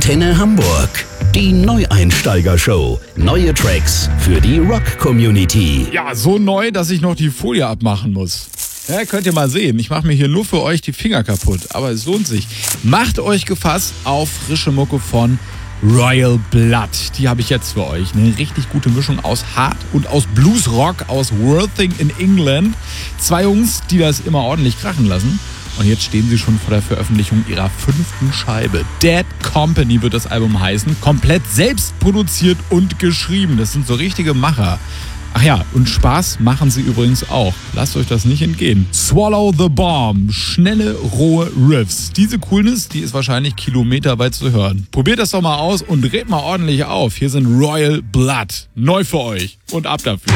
Antenne Hamburg. Die Neueinsteiger-Show. Neue Tracks für die Rock-Community. Ja, so neu, dass ich noch die Folie abmachen muss. Ja, könnt ihr mal sehen. Ich mache mir hier nur für euch die Finger kaputt. Aber es lohnt sich. Macht euch gefasst auf frische Mucke von Royal Blood. Die habe ich jetzt für euch. Eine richtig gute Mischung aus Hard und aus Bluesrock aus Worthing in England. 2 Jungs, die das immer ordentlich krachen lassen. Und jetzt stehen sie schon vor der Veröffentlichung ihrer 5. Scheibe. Dead Company wird das Album heißen. Komplett selbst produziert und geschrieben. Das sind so richtige Macher. Ach ja, und Spaß machen sie übrigens auch. Lasst euch das nicht entgehen. Swallow the Bomb. Schnelle, rohe Riffs. Diese Coolness, die ist wahrscheinlich kilometerweit zu hören. Probiert das doch mal aus und dreht mal ordentlich auf. Hier sind Royal Blood. Neu für euch. Und ab dafür.